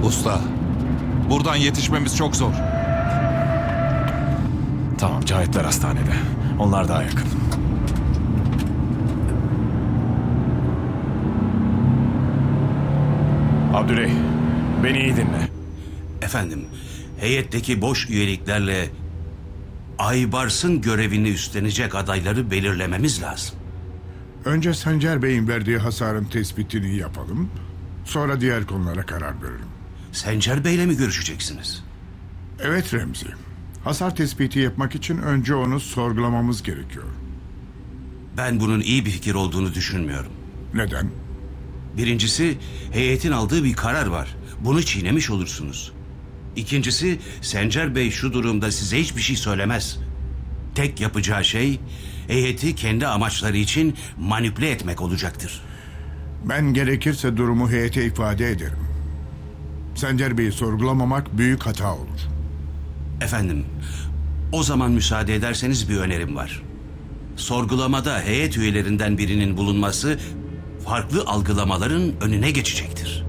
Usta, buradan yetişmemiz çok zor. Tamam, Cahitler hastanede. Onlar daha yakın. Abdüley, beni iyi dinle. Efendim, heyetteki boş üyeliklerle Aybars'ın görevini üstlenecek adayları belirlememiz lazım. Önce Sencer Bey'in verdiği hasarın tespitini yapalım. Sonra diğer konulara karar verelim. Sencer Bey'le mi görüşeceksiniz? Evet Remzi. Hasar tespiti yapmak için önce onu sorgulamamız gerekiyor. Ben bunun iyi bir fikir olduğunu düşünmüyorum. Neden? Birincisi, heyetin aldığı bir karar var. Bunu çiğnemiş olursunuz. İkincisi, Sencer Bey şu durumda size hiçbir şey söylemez. Tek yapacağı şey, heyeti kendi amaçları için manipüle etmek olacaktır. Ben gerekirse durumu heyete ifade ederim. Sencer Bey'i sorgulamamak büyük hata olur. Efendim, o zaman müsaade ederseniz bir önerim var. Sorgulamada heyet üyelerinden birinin bulunması farklı algılamaların önüne geçecektir.